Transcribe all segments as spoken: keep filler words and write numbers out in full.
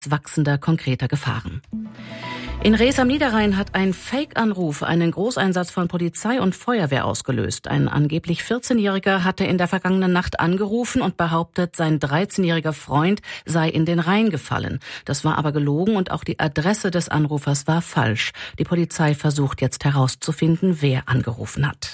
wachsender konkreter Gefahren. In Rees am Niederrhein hat ein Fake-Anruf einen Großeinsatz von Polizei und Feuerwehr ausgelöst. Ein angeblich vierzehnjähriger hatte in der vergangenen Nacht angerufen und behauptet, sein dreizehnjähriger Freund sei in den Rhein gefallen. Das war aber gelogen und auch die Adresse des Anrufers war falsch. Die Polizei versucht jetzt herauszufinden, wer angerufen hat.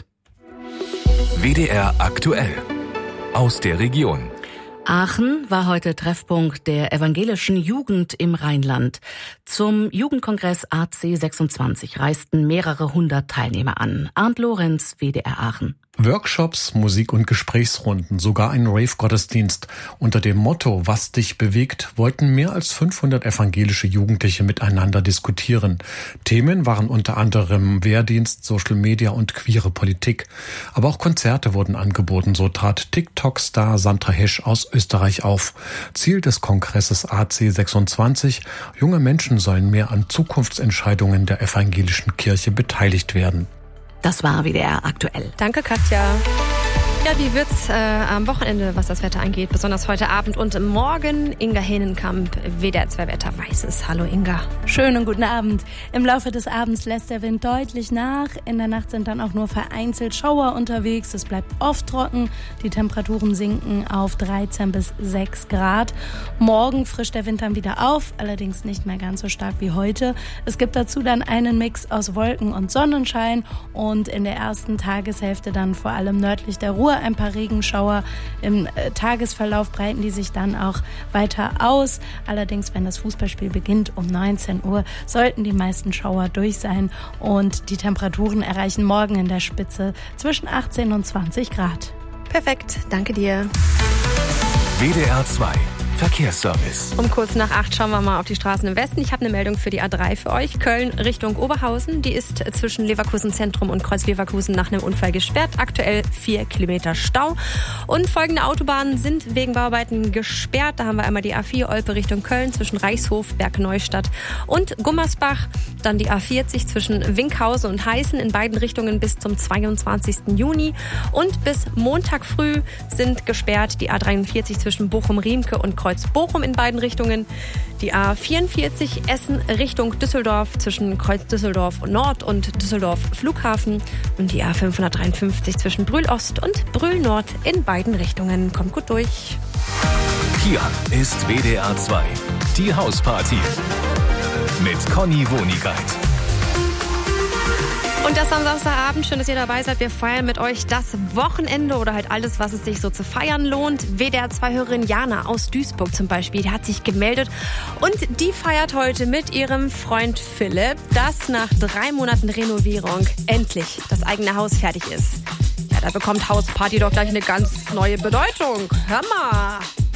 W D R aktuell aus der Region. Aachen war heute Treffpunkt der evangelischen Jugend im Rheinland. Zum Jugendkongress A C sechsundzwanzig reisten mehrere hundert Teilnehmer an. Arndt Lorenz, W D R Aachen. Workshops, Musik- und Gesprächsrunden, sogar ein Rave-Gottesdienst. Unter dem Motto »Was dich bewegt« wollten mehr als fünfhundert evangelische Jugendliche miteinander diskutieren. Themen waren unter anderem Wehrdienst, Social Media und queere Politik. Aber auch Konzerte wurden angeboten, so trat TikTok-Star Sandra Hesch aus Österreich auf. Ziel des Kongresses A C sechsundzwanzig: junge Menschen sollen mehr an Zukunftsentscheidungen der evangelischen Kirche beteiligt werden. Das war W D R aktuell. Danke, Katja. Ja, wie wird's äh, am Wochenende, was das Wetter angeht, besonders heute Abend und morgen? Inga Henenkamp, W D R zwei Wetter weiß es. Hallo Inga. Schönen guten Abend. Im Laufe des Abends lässt der Wind deutlich nach. In der Nacht sind dann auch nur vereinzelt Schauer unterwegs. Es bleibt oft trocken. Die Temperaturen sinken auf dreizehn bis sechs Grad. Morgen frischt der Wind dann wieder auf, allerdings nicht mehr ganz so stark wie heute. Es gibt dazu dann einen Mix aus Wolken und Sonnenschein und in der ersten Tageshälfte dann vor allem nördlich der Ruhr ein paar Regenschauer. Im äh, Tagesverlauf breiten die sich dann auch weiter aus. Allerdings, wenn das Fußballspiel beginnt um neunzehn Uhr, sollten die meisten Schauer durch sein und die Temperaturen erreichen morgen in der Spitze zwischen achtzehn und zwanzig Grad. Perfekt, danke dir. W D R zwei Verkehrsservice. Um kurz nach acht schauen wir mal auf die Straßen im Westen. Ich habe eine Meldung für die A drei für euch. Köln Richtung Oberhausen. Die ist zwischen Leverkusen Zentrum und Kreuz Leverkusen nach einem Unfall gesperrt. Aktuell vier Kilometer Stau. Und folgende Autobahnen sind wegen Bauarbeiten gesperrt. Da haben wir einmal die A vier Olpe Richtung Köln zwischen Reichshof, Bergneustadt und Gummersbach. Dann die A vierzig zwischen Winkhausen und Heißen in beiden Richtungen bis zum zweiundzwanzigsten Juni. Und bis Montag früh sind gesperrt die A dreiundvierzig zwischen Bochum-Riemke und Kreuz Bochum in beiden Richtungen, die A vierundvierzig Essen Richtung Düsseldorf zwischen Kreuz Düsseldorf Nord und Düsseldorf Flughafen und die A fünfhundertdreiundfünfzig zwischen Brühl Ost und Brühl Nord in beiden Richtungen. Kommt gut durch. Hier ist W D R zwei, die Hausparty mit Conny Wonigkeit. Und das am Samstagabend. Schön, dass ihr dabei seid. Wir feiern mit euch das Wochenende oder halt alles, was es sich so zu feiern lohnt. W D R zwei Hörerin Jana aus Duisburg zum Beispiel, die hat sich gemeldet und die feiert heute mit ihrem Freund Philipp, dass nach drei Monaten Renovierung endlich das eigene Haus fertig ist. Ja, da bekommt Hausparty doch gleich eine ganz neue Bedeutung. Hör mal!